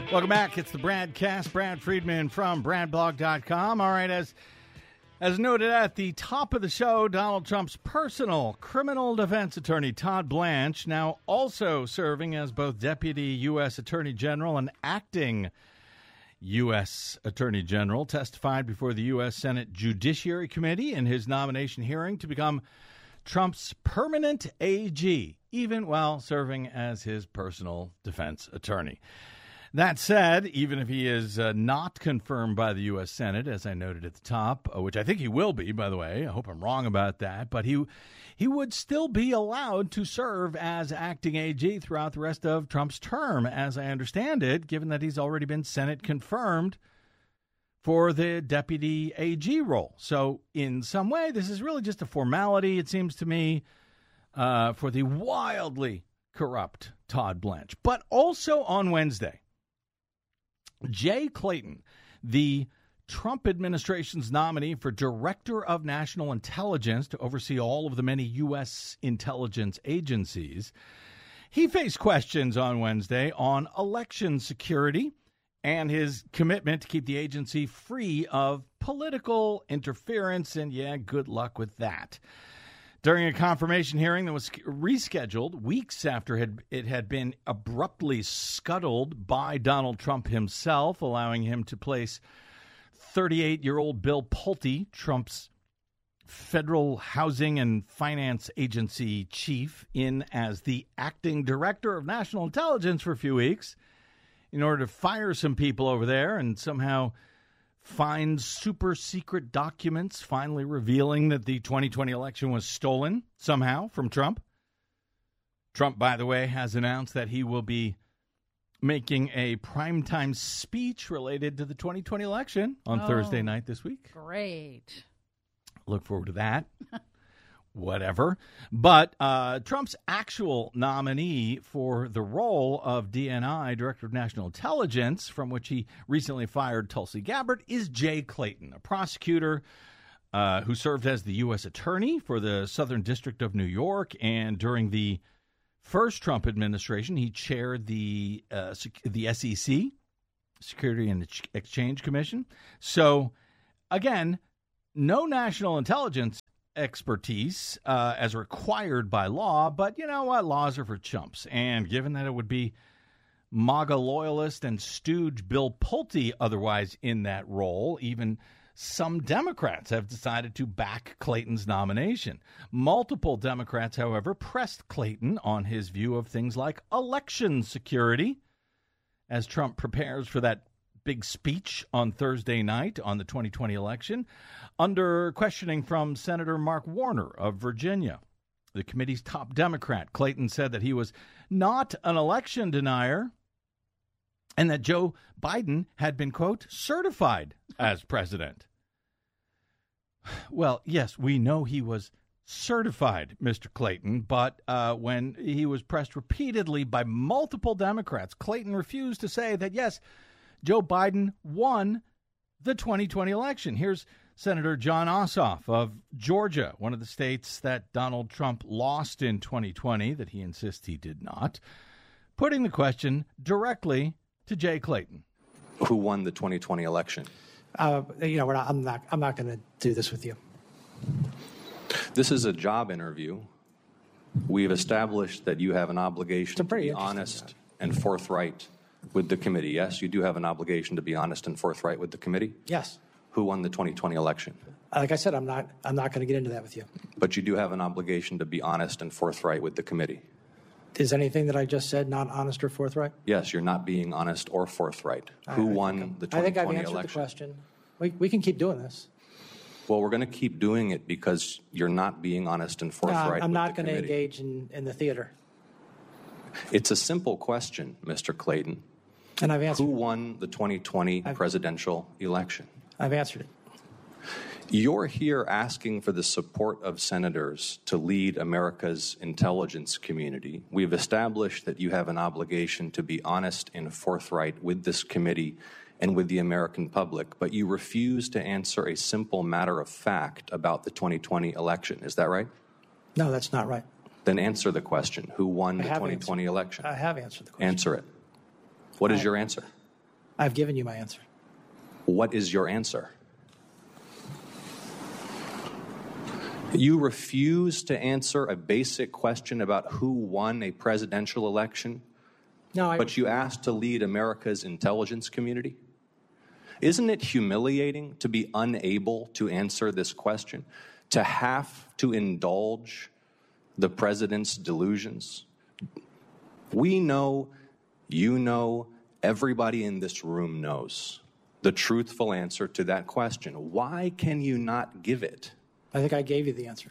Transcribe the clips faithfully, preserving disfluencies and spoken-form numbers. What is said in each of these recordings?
Welcome back. It's the Bradcast. Brad Friedman from brad blog dot com. All right, as as noted at the top of the show, Donald Trump's personal criminal defense attorney, Todd Blanche, now also serving as both Deputy U S Attorney General and acting U S Attorney General, testified before the U S Senate Judiciary Committee in his nomination hearing to become Trump's permanent A G, even while serving as his personal defense attorney. That said, even if he is uh, not confirmed by the U S Senate, as I noted at the top, uh, which I think he will be, by the way, I hope I'm wrong about that, but he he would still be allowed to serve as acting A G throughout the rest of Trump's term, as I understand it, given that he's already been Senate confirmed for the deputy A G role. So in some way, this is really just a formality, it seems to me, uh, for the wildly corrupt Todd Blanche. But also on Wednesday, Jay Clayton, the Trump administration's nominee for Director of National Intelligence to oversee all of the many U S intelligence agencies, he faced questions on Wednesday on election security and his commitment to keep the agency free of political interference. And yeah, good luck with that. During a confirmation hearing that was rescheduled weeks after it had been abruptly scuttled by Donald Trump himself, allowing him to place thirty-eight-year-old Bill Pulte, Trump's Federal Housing and Finance Agency chief, in as the acting director of national intelligence for a few weeks in order to fire some people over there and somehow find super secret documents finally revealing that the twenty twenty election was stolen somehow from Trump. Trump, by the way, has announced that he will be making a primetime speech related to the twenty twenty election on oh, Thursday night this week. Great. Look forward to that. Whatever. But uh, Trump's actual nominee for the role of D N I, Director of National Intelligence, from which he recently fired Tulsi Gabbard, is Jay Clayton, a prosecutor uh, who served as the U S Attorney for the Southern District of New York. And during the first Trump administration, he chaired the uh, the S E C, Security and Exchange Commission. So, again, no national intelligence expertise uh, as required by law, but you know what? Laws are for chumps. And given that it would be MAGA loyalist and stooge Bill Pulte otherwise in that role, even some Democrats have decided to back Clayton's nomination. Multiple Democrats, however, pressed Clayton on his view of things like election security as Trump prepares for that big speech on Thursday night on the twenty twenty election, under questioning from Senator Mark Warner of Virginia, the committee's top Democrat. Clayton said that he was not an election denier and that Joe Biden had been, quote, certified as president. Well, yes, we know he was certified, Mister Clayton, but uh, when he was pressed repeatedly by multiple Democrats, Clayton refused to say that, yes, Joe Biden won the twenty twenty election. Here's Senator Jon Ossoff of Georgia, one of the states that Donald Trump lost in twenty twenty, that he insists he did not, putting the question directly to Jay Clayton. Who won the twenty twenty election? Uh, you know, we're not, I'm not. I'm not going to do this with you. This is a job interview. We've established that you have an obligation to be honest job. and forthright with the committee. Yes, you do have an obligation to be honest and forthright with the committee? Yes. Who won the twenty twenty election? Like I said, I'm not I'm not going to get into that with you. But you do have an obligation to be honest and forthright with the committee. Is anything that I just said not honest or forthright? Yes, you're not being honest or forthright. Who I, I won think, the twenty twenty election? I think I've answered election? the question. We, we can keep doing this. Well, we're going to keep doing it because you're not being honest and forthright. No, I'm with not going to engage in, in the theater. It's a simple question, Mister Clayton. And I've answered Who won the twenty twenty I've, presidential election? I've answered it. You're here asking for the support of senators to lead America's intelligence community. We've established that you have an obligation to be honest and forthright with this committee and with the American public, but you refuse to answer a simple matter of fact about the twenty twenty election. Is that right? No, that's not right. Then answer the question. Who won I the twenty twenty answered. election? I have answered the question. Answer it. What is I, your answer? I've given you my answer. What is your answer? You refuse to answer a basic question about who won a presidential election, No, I, but you asked to lead America's intelligence community? Isn't it humiliating to be unable to answer this question, to have to indulge the president's delusions? We know, you know, everybody in this room knows the truthful answer to that question. Why can you not give it? I think I gave you the answer.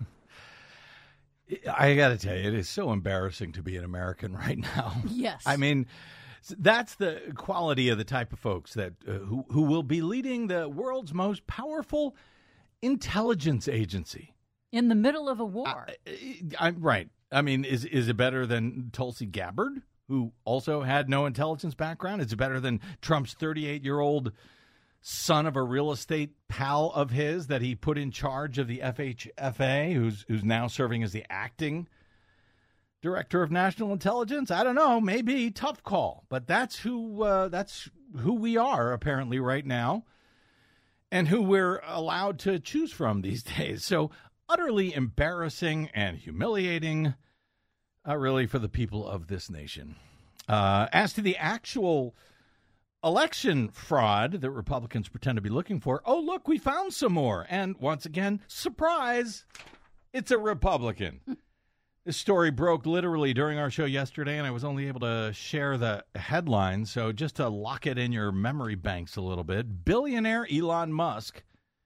I got to tell you, it is so embarrassing to be an American right now. Yes. I mean, that's the quality of the type of folks that uh, who, who will be leading the world's most powerful intelligence agency. In the middle of a war. Uh, I'm right. I mean, is is it better than Tulsi Gabbard, who also had no intelligence background? Is it better than Trump's thirty-eight-year-old son of a real estate pal of his that he put in charge of the F H F A, who's who's now serving as the acting director of national intelligence? I don't know. Maybe. Tough call. But that's who uh, that's who we are apparently right now, and who we're allowed to choose from these days. So utterly embarrassing and humiliating, uh, really, for the people of this nation. Uh, as to the actual election fraud that Republicans pretend to be looking for, oh, look, we found some more. And once again, surprise, it's a Republican. This story broke literally during our show yesterday, and I was only able to share the headline. So just to lock it in your memory banks a little bit, billionaire Elon Musk,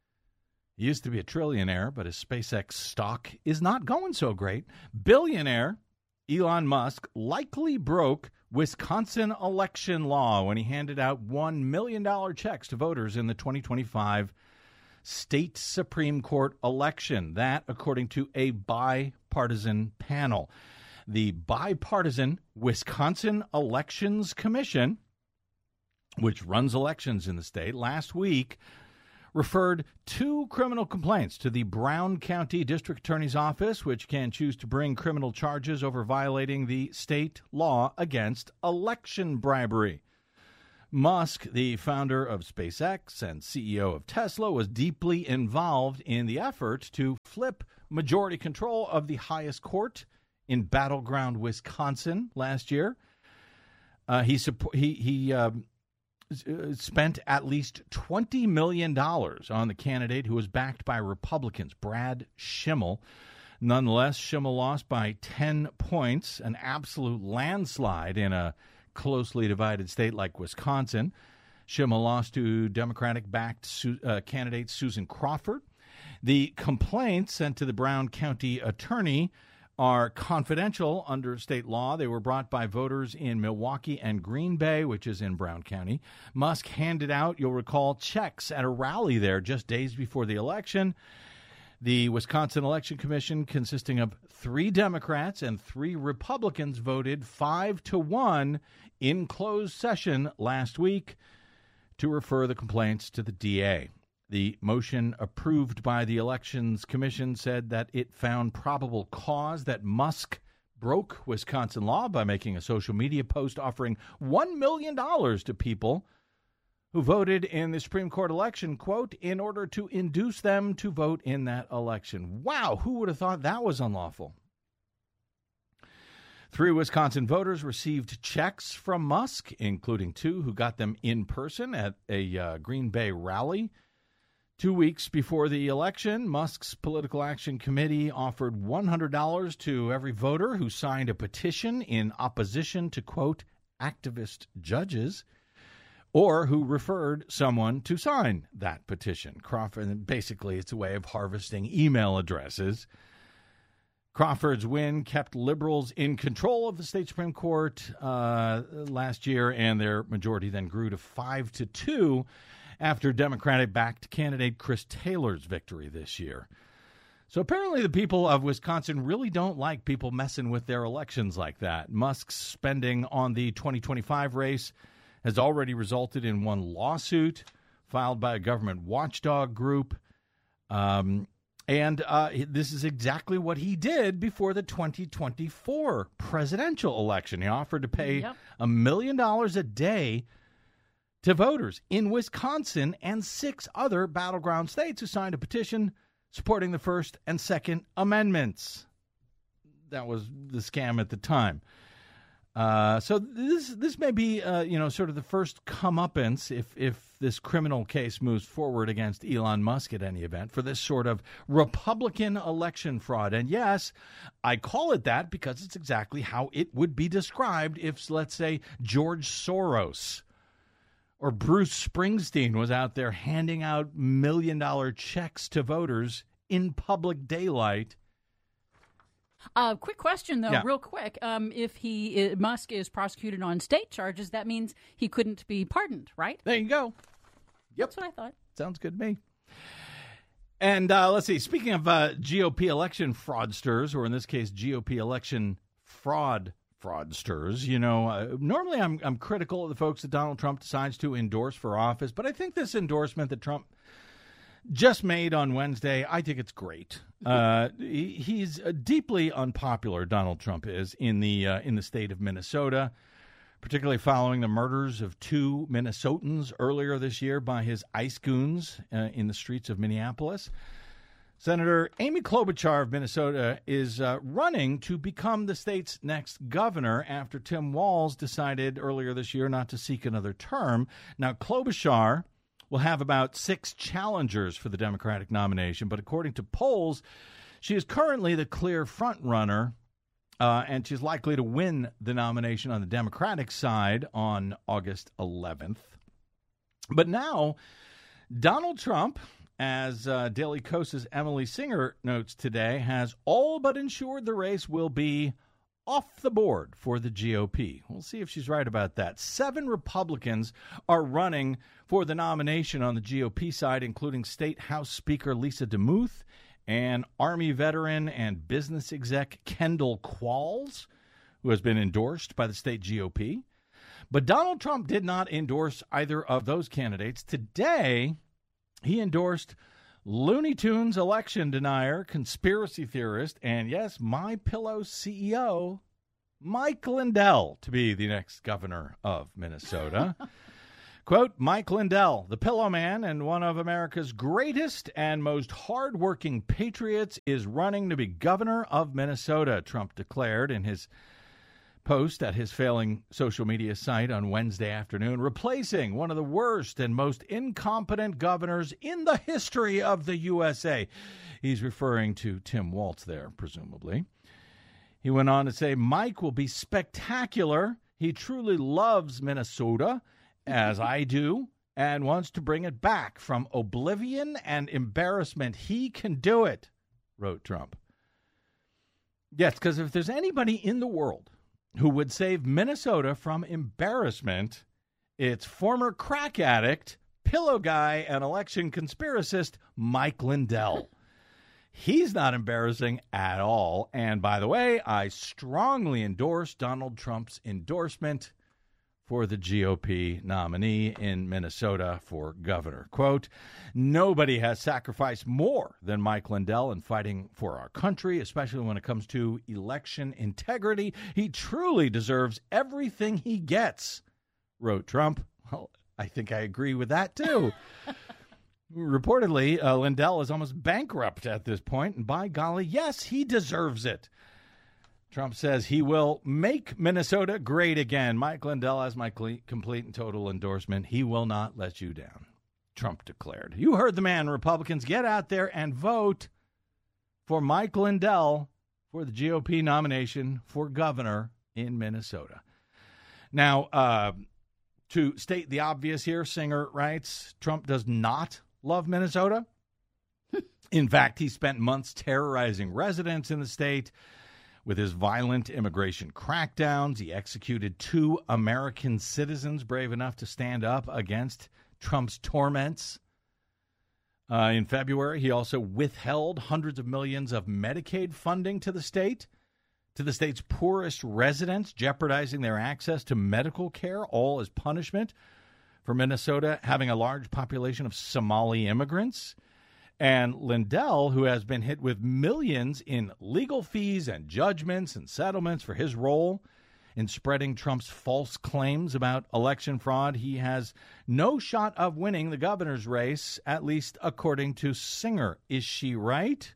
he used to be a trillionaire, but his SpaceX stock is not going so great. Billionaire Elon Musk likely broke Wisconsin election law when he handed out one million dollars checks to voters in the twenty twenty-five state Supreme Court election. That, according to a bipartisan panel. The bipartisan Wisconsin Elections Commission, which runs elections in the state, last week referred two criminal complaints to the Brown County District Attorney's Office, which can choose to bring criminal charges over violating the state law against election bribery. Musk, the founder of SpaceX and C E O of Tesla, was deeply involved in the effort to flip majority control of the highest court in battleground Wisconsin last year. Uh, he he he. Uh, spent at least twenty million dollars on the candidate who was backed by Republicans, Brad Schimmel. Nonetheless, Schimmel lost by ten points, an absolute landslide in a closely divided state like Wisconsin. Schimmel lost to Democratic-backed Su- uh, candidate Susan Crawford. The complaints sent to the Brown County attorney are confidential under state law. They were brought by voters in Milwaukee and Green Bay, which is in Brown County. Musk handed out, you'll recall, checks at a rally there just days before the election. The Wisconsin Election Commission, consisting of three Democrats and three Republicans, voted five to one in closed session last week to refer the complaints to the D A. The motion approved by the Elections Commission said that it found probable cause that Musk broke Wisconsin law by making a social media post offering one million dollars to people who voted in the Supreme Court election, quote, in order to induce them to vote in that election. Wow, who would have thought that was unlawful? Three Wisconsin voters received checks from Musk, including two who got them in person at a uh, Green Bay rally. Two weeks before the election, Musk's Political Action Committee offered one hundred dollars to every voter who signed a petition in opposition to, quote, activist judges, or who referred someone to sign that petition. Crawford, basically, it's a way of harvesting email addresses. Crawford's win kept liberals in control of the state Supreme Court uh, last year, and their majority then grew to five to two after Democratic-backed candidate Chris Taylor's victory this year. So apparently the people of Wisconsin really don't like people messing with their elections like that. Musk's spending on the twenty twenty-five race has already resulted in one lawsuit filed by a government watchdog group. Um, and uh, this is exactly what he did before the twenty twenty-four presidential election. He offered to pay a Yep. million dollars a day to voters in Wisconsin and six other battleground states who signed a petition supporting the First and Second Amendments. That was the scam at the time. Uh, so this this may be, uh, you know, sort of the first comeuppance if if this criminal case moves forward against Elon Musk at any event for this sort of Republican election fraud. And yes, I call it that because it's exactly how it would be described if, let's say, George Soros or Bruce Springsteen was out there handing out million-dollar checks to voters in public daylight. Uh, quick question, though, Yeah. real quick. Um, if he uh, Musk is prosecuted on state charges, that means he couldn't be pardoned, right? There you go. Yep. That's what I thought. Sounds good to me. And uh, let's see, speaking of uh, G O P election fraudsters, or in this case, G O P election fraud fraudsters, you know, uh, normally I'm, I'm critical of the folks that Donald Trump decides to endorse for office, but I think this endorsement that Trump just made on Wednesday, I think it's great. Uh, he, he's uh, deeply unpopular, Donald Trump is, in the uh, in the state of Minnesota, particularly following the murders of two Minnesotans earlier this year by his ICE goons uh, in the streets of Minneapolis. Senator Amy Klobuchar of Minnesota is uh, running to become the state's next governor after Tim Walz decided earlier this year not to seek another term. Now, Klobuchar will have about six challengers for the Democratic nomination, but according to polls, she is currently the clear front runner, uh, and she's likely to win the nomination on the Democratic side on August eleventh. But now, Donald Trump, as uh, Daily Kos's Emily Singer notes today, has all but ensured the race will be off the board for the G O P. We'll see if she's right about that. Seven Republicans are running for the nomination on the G O P side, including State House Speaker Lisa DeMuth and Army veteran and business exec Kendall Qualls, who has been endorsed by the state G O P. But Donald Trump did not endorse either of those candidates. Today, he endorsed Looney Tunes election denier, conspiracy theorist, and yes, MyPillow C E O, Mike Lindell, to be the next governor of Minnesota. Quote, Mike Lindell, the Pillow Man and one of America's greatest and most hardworking patriots, is running to be governor of Minnesota, Trump declared in his post at his failing social media site on Wednesday afternoon, replacing one of the worst and most incompetent governors in the history of the U S A. He's referring to Tim Walz there, presumably. He went on to say, Mike will be spectacular. He truly loves Minnesota, as I do, and wants to bring it back from oblivion and embarrassment. He can do it, wrote Trump. Yes, because if there's anybody in the world who would save Minnesota from embarrassment, it's former crack addict, pillow guy, and election conspiracist Mike Lindell. He's not embarrassing at all. And by the way, I strongly endorse Donald Trump's endorsement for the G O P nominee in Minnesota for governor. Quote, nobody has sacrificed more than Mike Lindell in fighting for our country, especially when it comes to election integrity. He truly deserves everything he gets, wrote Trump. Well, I think I agree with that, too. Reportedly, uh, Lindell is almost bankrupt at this point, and by golly, yes, he deserves it. Trump says he will make Minnesota great again. Mike Lindell has my complete and total endorsement. He will not let you down, Trump declared. You heard the man, Republicans. Get out there and vote for Mike Lindell for the G O P nomination for governor in Minnesota. Now, uh, to state the obvious here, Singer writes, Trump does not love Minnesota. In fact, he spent months terrorizing residents in the state with his violent immigration crackdowns. He executed two American citizens brave enough to stand up against Trump's torments. Uh, in February, he also withheld hundreds of millions of Medicaid funding to the state, to the state's poorest residents, jeopardizing their access to medical care, all as punishment for Minnesota having a large population of Somali immigrants. And Lindell, who has been hit with millions in legal fees and judgments and settlements for his role in spreading Trump's false claims about election fraud. He has no shot of winning the governor's race, at least according to Singer. Is she right?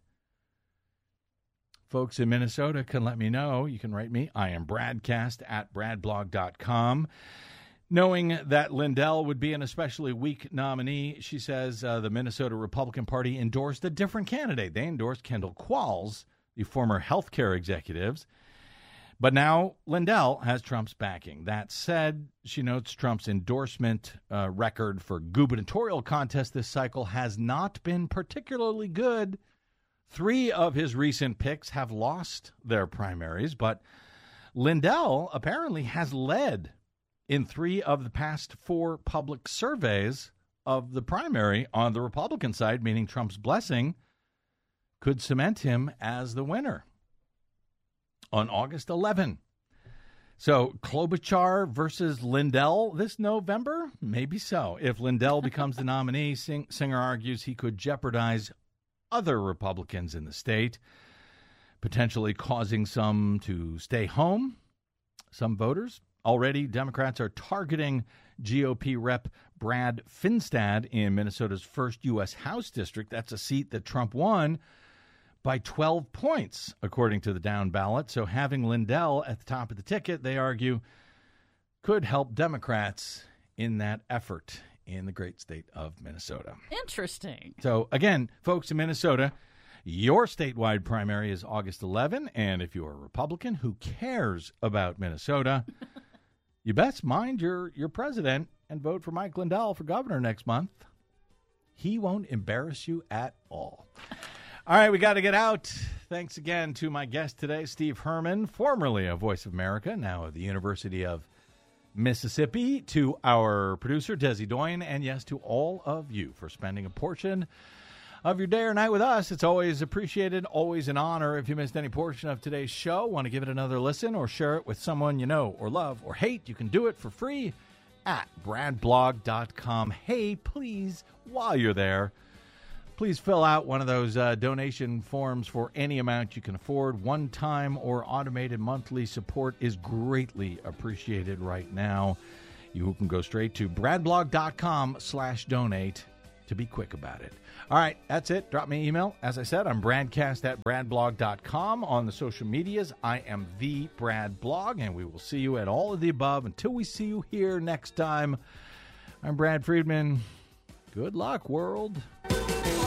Folks in Minnesota can let me know. You can write me. I am Bradcast at brad blog dot com. Knowing that Lindell would be an especially weak nominee, she says uh, the Minnesota Republican Party endorsed a different candidate. They endorsed Kendall Qualls, the former health care executive. But now Lindell has Trump's backing. That said, she notes Trump's endorsement uh, record for gubernatorial contests this cycle has not been particularly good. Three of his recent picks have lost their primaries, but Lindell apparently has led in three of the past four public surveys of the primary on the Republican side, meaning Trump's blessing could cement him as the winner on August eleventh. So Klobuchar versus Lindell this November? Maybe so. If Lindell becomes the nominee, Sing- Singer argues he could jeopardize other Republicans in the state, potentially causing some to stay home, some voters. Already, Democrats are targeting G O P Rep Brad Finstad in Minnesota's first U S House district. That's a seat that Trump won by twelve points, according to the down ballot. So having Lindell at the top of the ticket, they argue, could help Democrats in that effort in the great state of Minnesota. Interesting. So, again, folks in Minnesota, your statewide primary is August eleventh, and if you're a Republican who cares about Minnesota, you best mind your, your president and vote for Mike Lindell for governor next month. He won't embarrass you at all. All right, we got to get out. Thanks again to my guest today, Steve Herman, formerly of Voice of America, now of the University of Mississippi, to our producer, Desi Doyen, and yes, to all of you for spending a portion of your day or night with us. It's always appreciated, always an honor. If you missed any portion of today's show, want to give it another listen or share it with someone you know or love or hate, you can do it for free at brad blog dot com. Hey, please, while you're there, please fill out one of those uh, donation forms for any amount you can afford. One-time or automated monthly support is greatly appreciated right now. You can go straight to brad blog dot com slash donate to be quick about it. All right, that's it. Drop me an email. As I said, I'm Bradcast at brad blog dot com. On the social medias, I am the Brad Blog, and we will see you at all of the above. Until we see you here next time, I'm Brad Friedman. Good luck, world.